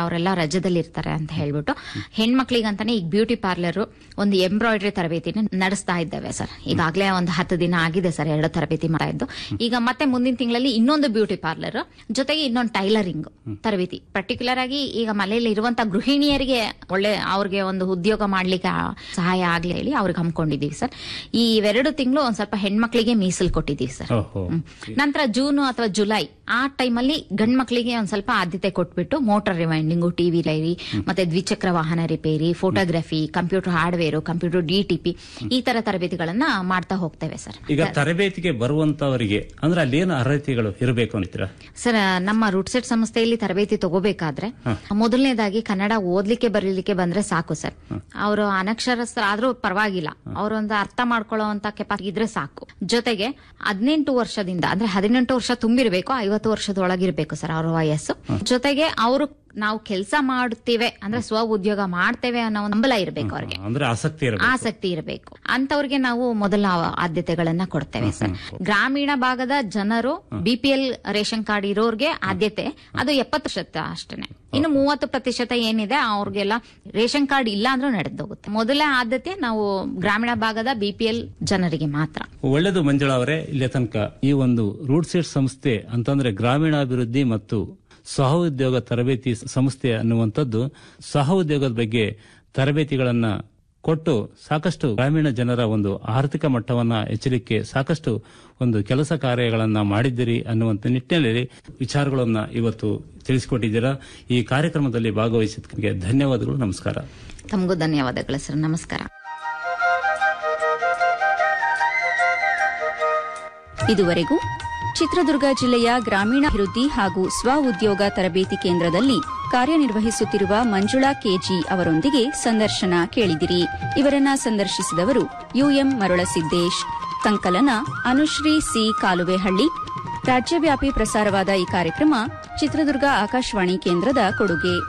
ಅವರೆಲ್ಲ ರಜದಲ್ಲಿ ಇರ್ತಾರೆ ಅಂತ ಹೇಳ್ಬಿಟ್ಟು ಹೆಣ್ಮಕ್ಳಿಗಂತಾನೆ ಈಗ ಬ್ಯೂಟಿ ಪಾರ್ಲರ್ ಒಂದು ಎಂಬ್ರಾಯ್ಡರಿ ತರಬೇತಿನ ನಡೆಸ್ತಾ ಇದ್ದೇವೆ ಸರ್. ಈಗಾಗಲೇ ಒಂದು 10 ದಿನ ಆಗಿದೆ ಸರ್ 2 ತರಬೇತಿ ಮಾಡ್ತಾ ಇದ್ದು. ಈಗ ಮತ್ತೆ ಮುಂದಿನ ತಿಂಗಳಲ್ಲಿ ಇನ್ನೊಂದು ಬ್ಯೂಟಿ ಪಾರ್ಲರ್ ಜೊತೆಗೆ ಇನ್ನೊಂದು ಟೈಲರಿಂಗ್ ತರಬೇತಿ, ಪರ್ಟಿಕ್ಯುಲರ್ ಆಗಿ ಈಗ ಮನೆಯಲ್ಲಿ ಇರುವಂತಹ ಗೃಹಿಣಿಯರಿಗೆ ಒಳ್ಳೆ ಅವ್ರಿಗೆ ಒಂದು ಉದ್ಯೋಗ ಮಾಡ್ಲಿಕ್ಕೆ ಸಹಾಯ ಆಗ್ಲಿ ಹೇಳಿ ಅವ್ರಿಗೆ ಹಮ್ಮಿಕೊಂಡಿದೀವಿ ಸರ್. ಈ 2 ತಿಂಗಳು ಒಂದ್ ಸ್ವಲ್ಪ ಹೆಣ್ಮಕ್ಳಿಗೆ ಮೀಸಲು ಕೊಟ್ಟಿದೀವಿ ಸರ್. ನಂತರ ಜೂನ್ ಅಥವಾ ಜುಲೈ ಆ ಟೈಮಲ್ಲಿ ಗಂಡ್ ಮಕ್ಳಿಗೆ ಒಂದ್ ಸ್ವಲ್ಪ ಆದ್ಯತೆ ಕೊಟ್ಬಿಟ್ಟು ಮೋಟಾರ್ ರಿವೈಂಡಿಂಗು, ಟಿವಿ ಲೈರಿ, ಮತ್ತೆ ದ್ವಿಚಕ್ರ ವಾಹನ repair, photography, computer hardware, computer DTP ಈ ತರ ತರಬೇತಿಗಳನ್ನ ಮಾಡ್ತಾ ಹೋಗ್ತೇವೆ ಸರ್. ಈಗ ತರಬೇತಿಗೆ ಬರುವಂತವರಿಗೆ ಅಂದ್ರೆ ಅಲ್ಲಿ ಏನು ಅರ್ಹತೆಗಳು ಇರಬೇಕು ಅಂತೀರಾ ಸರ್? ನಮ್ಮ ರೂಟ್ ಸೆಟ್ ಸಂಸ್ಥೆಯಲ್ಲಿ ತರಬೇತಿ ತಗೋಬೇಕಾದ್ರೆ ಮೊದಲನೇದಾಗಿ ಕನ್ನಡ ಓದ್ಲಿಕ್ಕೆ ಬರೀಲಿಕ್ಕೆ ಬಂದ್ರೆ ಸಾಕು ಸರ್. ಅವರು ಅನಕ್ಷರಸ್ಥರಾದ್ರೂ ಪರವಾಗಿಲ್ಲ, ಅವರೊಂದು ಅರ್ಥ ಮಾಡ್ಕೊಳ್ಳುವಂತ ಕೆಪಾಸಿಟಿ ಇದ್ರೆ ಸಾಕು. ಜೊತೆಗೆ 18 ವರ್ಷದಿಂದ ಅಂದ್ರೆ 18 ವರ್ಷ ತುಂಬಿರ್ಬೇಕು, 50 ವರ್ಷದೊಳಗಿರ್ಬೇಕು ಸರ್ ಅವ್ರ ವಯಸ್ಸು. ಜೊತೆಗೆ ಅವರು ನಾವು ಕೆಲಸ ಮಾಡುತ್ತೇವೆ ಅಂದ್ರೆ ಸ್ವ ಉದ್ಯೋಗ ಮಾಡ್ತೇವೆ ಅನ್ನೋ ಹಂಬಲ ಇರಬೇಕು ಅವ್ರಿಗೆ, ಅಂದ್ರೆ ಆಸಕ್ತಿ ಇರಬೇಕು. ಅಂತವ್ರಿಗೆ ನಾವು ಮೊದಲ ಆದ್ಯತೆಗಳನ್ನ ಕೊಡ್ತೇವೆ ಸರ್. ಗ್ರಾಮೀಣ ಭಾಗದ ಜನರು BPL ರೇಷನ್ ಕಾರ್ಡ್ ಇರೋರ್ಗೆ ಆದ್ಯತೆ, ಅದು 70% ಅಷ್ಟೇನೆ. ಇನ್ನು 30% ಏನಿದೆ ಅವ್ರಿಗೆಲ್ಲ ರೇಷನ್ ಕಾರ್ಡ್ ಇಲ್ಲ ಅಂದ್ರೂ ನಡೆದೋಗುತ್ತೆ. ಮೊದಲೇ ಆದ್ಯತೆ ನಾವು ಗ್ರಾಮೀಣ ಭಾಗದ BPL ಜನರಿಗೆ ಮಾತ್ರ. ಒಳ್ಳೆದು ಮಂಜುಳಾ ಅವರೇ, ಇಲ್ಲಿ ತನಕ ಈ ಒಂದು ರೂಟ್ ಸೆಟ್ ಸಂಸ್ಥೆ ಅಂತಂದ್ರೆ ಗ್ರಾಮೀಣಾಭಿವೃದ್ಧಿ ಮತ್ತು ಸಹ ಉದ್ಯೋಗ ತರಬೇತಿ ಸಂಸ್ಥೆ ಅನ್ನುವಂಥದ್ದು ಸಹ ಉದ್ಯೋಗದ ಬಗ್ಗೆ ತರಬೇತಿಗಳನ್ನ ಕೊಟ್ಟು ಸಾಕಷ್ಟು ಗ್ರಾಮೀಣ ಜನರ ಒಂದು ಆರ್ಥಿಕ ಮಟ್ಟವನ್ನ ಹೆಚ್ಚಲಿಕ್ಕೆ ಸಾಕಷ್ಟು ಒಂದು ಕೆಲಸ ಕಾರ್ಯಗಳನ್ನ ಮಾಡಿದ್ದೀರಿ ಅನ್ನುವಂಥ ನಿಟ್ಟಿನಲ್ಲಿ ವಿಚಾರಗಳನ್ನ ಇವತ್ತು ತಿಳಿಸಿಕೊಟ್ಟಿದ್ದೀರಾ. ಈ ಕಾರ್ಯಕ್ರಮದಲ್ಲಿ ಭಾಗವಹಿಸಿದ್ದಕ್ಕೆ ಧನ್ಯವಾದಗಳು. ನಮಸ್ಕಾರ. ತಮಗೂ ಧನ್ಯವಾದಗಳು ಸರ್. ನಮಸ್ಕಾರ. ಇದುವರೆಗೂ ಚಿತ್ರದುರ್ಗ ಜಿಲ್ಲೆಯ ಗ್ರಾಮೀಣಾಭಿವೃದ್ಧಿ ಹಾಗೂ ಸ್ವ ಉದ್ಯೋಗ ತರಬೇತಿ ಕೇಂದ್ರದಲ್ಲಿ ಕಾರ್ಯನಿರ್ವಹಿಸುತ್ತಿರುವ ಮಂಜುಳಾ ಕೆಜಿ ಅವರೊಂದಿಗೆ ಸಂದರ್ಶನ ಕೇಳಿದಿರಿ. ಇವರನ್ನ ಸಂದರ್ಶಿಸಿದವರು UM ಮರುಳಸಿದ್ದೇಶ್. ಸಂಕಲನ ಅನುಶ್ರೀ ಸಿ ಕಾಲುವೆಹಳ್ಳಿ. ರಾಜ್ಯವ್ಯಾಪಿ ಪ್ರಸಾರವಾದ ಈ ಕಾರ್ಯಕ್ರಮ ಚಿತ್ರದುರ್ಗ ಆಕಾಶವಾಣಿ ಕೇಂದ್ರದ ಕೊಡುಗೆ.